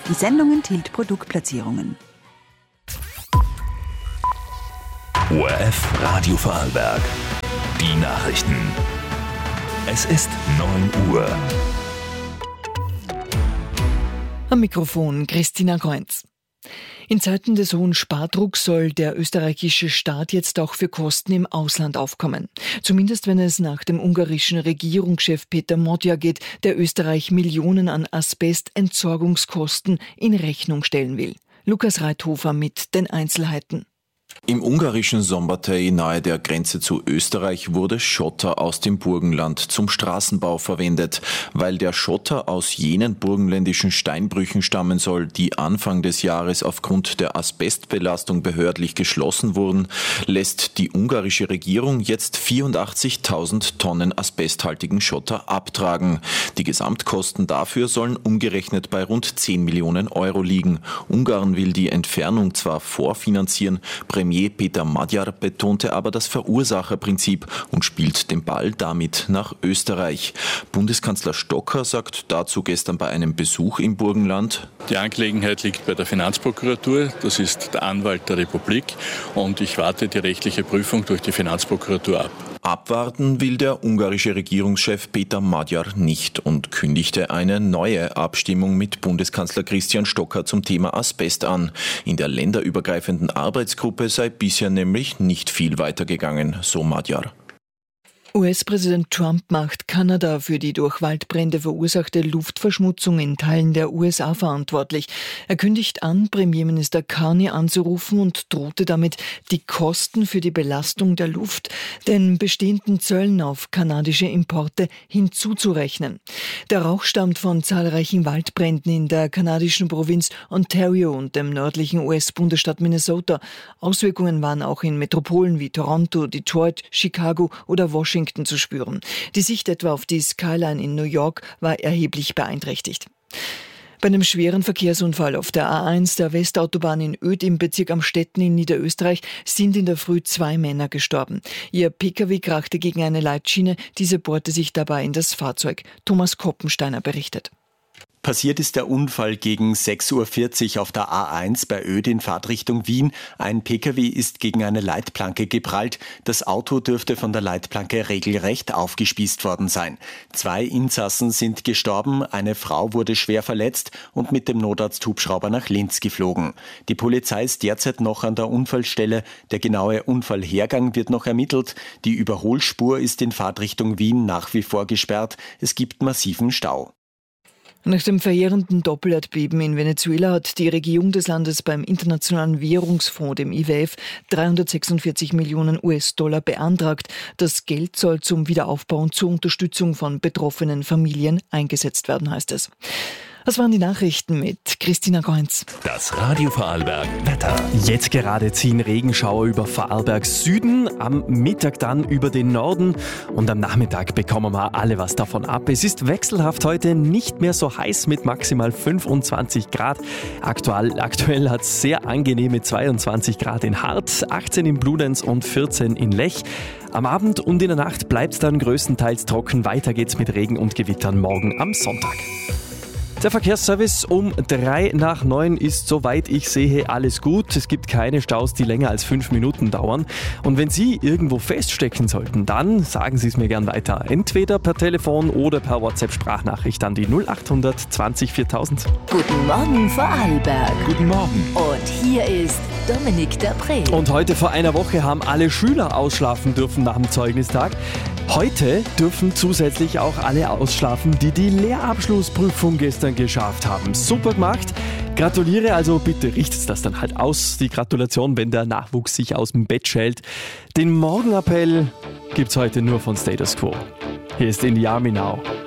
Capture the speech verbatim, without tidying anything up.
Die Sendung enthält Produktplatzierungen. O R F Radio Vorarlberg. Die Nachrichten. Es ist neun Uhr. Am Mikrofon Christina Kreunz. In Zeiten des hohen Spardrucks soll der österreichische Staat jetzt auch für Kosten im Ausland aufkommen. Zumindest wenn es nach dem ungarischen Regierungschef Peter Magyar geht, der Österreich Millionen an Asbestentsorgungskosten in Rechnung stellen will. Lukas Reithofer mit den Einzelheiten. Im ungarischen Szombathely nahe der Grenze zu Österreich wurde Schotter aus dem Burgenland zum Straßenbau verwendet. Weil der Schotter aus jenen burgenländischen Steinbrüchen stammen soll, die Anfang des Jahres aufgrund der Asbestbelastung behördlich geschlossen wurden, lässt die ungarische Regierung jetzt vierundachtzigtausend Tonnen asbesthaltigen Schotter abtragen. Die Gesamtkosten dafür sollen umgerechnet bei rund zehn Millionen Euro liegen. Ungarn will die Entfernung zwar vorfinanzieren, Premier Peter Magyar betonte aber das Verursacherprinzip und spielt den Ball damit nach Österreich. Bundeskanzler Stocker sagt dazu gestern bei einem Besuch im Burgenland: Die Angelegenheit liegt bei der Finanzprokuratur, das ist der Anwalt der Republik, und ich warte die rechtliche Prüfung durch die Finanzprokuratur ab. Abwarten will der ungarische Regierungschef Peter Magyar nicht und kündigte eine neue Abstimmung mit Bundeskanzler Christian Stocker zum Thema Asbest an. In der länderübergreifenden Arbeitsgruppe sei bisher nämlich nicht viel weitergegangen, so Magyar. U S-Präsident Trump macht Kanada für die durch Waldbrände verursachte Luftverschmutzung in Teilen der U S A verantwortlich. Er kündigt an, Premierminister Carney anzurufen und drohte damit, die Kosten für die Belastung der Luft den bestehenden Zöllen auf kanadische Importe hinzuzurechnen. Der Rauch stammt von zahlreichen Waldbränden in der kanadischen Provinz Ontario und dem nördlichen U S-Bundesstaat Minnesota. Auswirkungen waren auch in Metropolen wie Toronto, Detroit, Chicago oder Washington zu spüren. Die Sicht etwa auf die Skyline in New York war erheblich beeinträchtigt. Bei einem schweren Verkehrsunfall auf der A eins der Westautobahn in Oedt im Bezirk Amstetten in Niederösterreich sind in der Früh zwei Männer gestorben. Ihr Pkw krachte gegen eine Leitschiene, diese bohrte sich dabei in das Fahrzeug. Thomas Koppensteiner berichtet. Passiert ist der Unfall gegen sechs Uhr vierzig auf der A eins bei Oedt in Fahrtrichtung Wien. Ein Pkw ist gegen eine Leitplanke geprallt. Das Auto dürfte von der Leitplanke regelrecht aufgespießt worden sein. Zwei Insassen sind gestorben, eine Frau wurde schwer verletzt und mit dem Notarzthubschrauber nach Linz geflogen. Die Polizei ist derzeit noch an der Unfallstelle. Der genaue Unfallhergang wird noch ermittelt. Die Überholspur ist in Fahrtrichtung Wien nach wie vor gesperrt. Es gibt massiven Stau. Nach dem verheerenden Doppelerdbeben in Venezuela hat die Regierung des Landes beim Internationalen Währungsfonds, dem I W F, dreihundertsechsundvierzig Millionen U S-Dollar beantragt. Das Geld soll zum Wiederaufbau und zur Unterstützung von betroffenen Familien eingesetzt werden, heißt es. Das waren die Nachrichten mit Christina Kreunz. Das Radio Vorarlberg Wetter. Jetzt gerade ziehen Regenschauer über Vorarlbergs Süden, am Mittag dann über den Norden und am Nachmittag bekommen wir alle was davon ab. Es ist wechselhaft heute, nicht mehr so heiß mit maximal fünfundzwanzig Grad. Aktuell, aktuell hat es sehr angenehme zweiundzwanzig Grad in Hart, achtzehn in Bludenz und vierzehn in Lech. Am Abend und in der Nacht bleibt es dann größtenteils trocken. Weiter geht's mit Regen und Gewittern morgen am Sonntag. Der Verkehrsservice um drei nach neun ist, soweit ich sehe, alles gut. Es gibt keine Staus, die länger als fünf Minuten dauern. Und wenn Sie irgendwo feststecken sollten, dann sagen Sie es mir gern weiter. Entweder per Telefon oder per WhatsApp-Sprachnachricht an die null acht zwanzig viertausend. Guten Morgen Vorarlberg. Guten Morgen. Und hier ist Dominik der Prä. Und heute vor einer Woche haben alle Schüler ausschlafen dürfen nach dem Zeugnistag. Heute dürfen zusätzlich auch alle ausschlafen, die die Lehrabschlussprüfung gestern geschafft haben. Super gemacht. Gratuliere, also bitte richtet das dann halt aus, die Gratulation, wenn der Nachwuchs sich aus dem Bett schält. Den Morgenappell gibt's heute nur von Status Quo. Hier ist In the Army Now.